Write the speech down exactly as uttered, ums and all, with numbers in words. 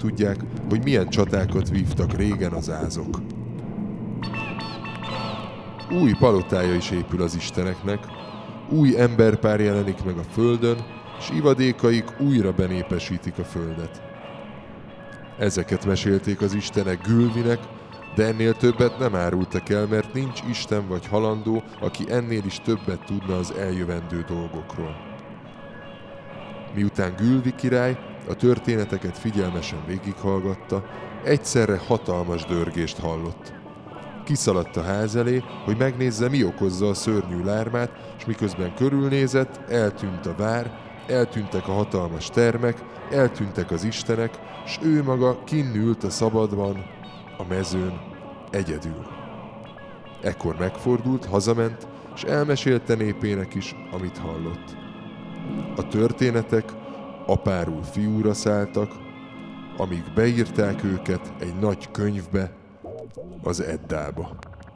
tudják, hogy milyen csatákat vívtak régen az ázok. Új palotája is épül az isteneknek, új emberpár jelenik meg a földön, s ivadékaik újra benépesítik a földet. Ezeket mesélték az istenek Gülvinek, de ennél többet nem árultak el, mert nincs isten vagy halandó, aki ennél is többet tudna az eljövendő dolgokról. Miután Gülvi király a történeteket figyelmesen végighallgatta, egyszerre hatalmas dörgést hallott. Kiszaladt a ház elé, hogy megnézze, mi okozza a szörnyű lármát, és miközben körülnézett, eltűnt a vár, eltűntek a hatalmas termek, eltűntek az istenek, s ő maga kinn ült a szabadban, a mezőn, egyedül. Ekkor megfordult, hazament, és elmesélte népének is, amit hallott. A történetek apáról fiúra szálltak, amíg beírták őket egy nagy könyvbe, az Eddába.